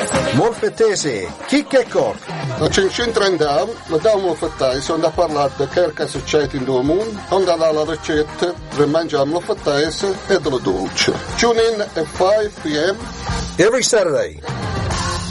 Molfettese, chicca e cop. La centro andiamo, la diamo molfettai, sono da parlare di che succede in due mondi, onda la ricetta, per mangiare molfettese e dello dolce. Tune in at 5 p.m. Every Saturday